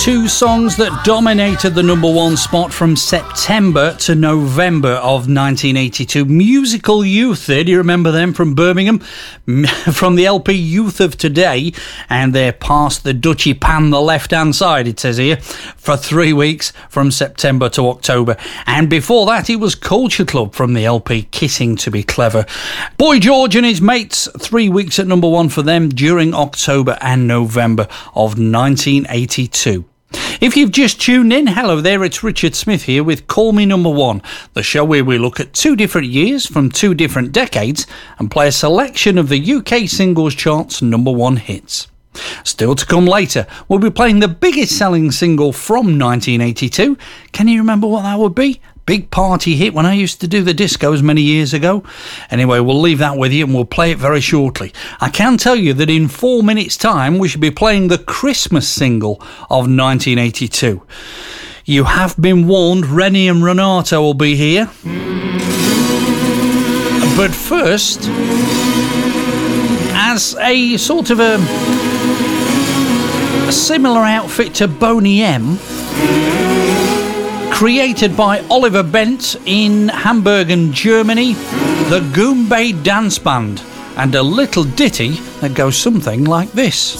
Two songs that dominated the number one spot from September to November of 1982. Musical Youth, do you remember them from Birmingham? From the LP Youth of Today, and they're past the Dutchy Pan, the left-hand side, it says here, for 3 weeks from September to October. And before that, it was Culture Club from the LP Kissing to Be Clever. Boy George and his mates, 3 weeks at number one for them during October and November of 1982. If you've just tuned in, hello there, it's Richard Smith here with Call Me Number One, the show where we look at 2 different years from 2 different decades and play a selection of the UK singles chart's number one hits. Still to come later, we'll be playing the biggest selling single from 1982. Can you remember what that would be? Big party hit when I used to do the discos many years ago. Anyway, we'll leave that with you and we'll play it very shortly. I can tell you that in 4 minutes' time we should be playing the Christmas single of 1982. You have been warned, Rennie and Renato will be here. But first, as a sort of a similar outfit to Boney M, created by Oliver Bent in Hamburg and Germany, the Goombay Dance Band, and a little ditty that goes something like this.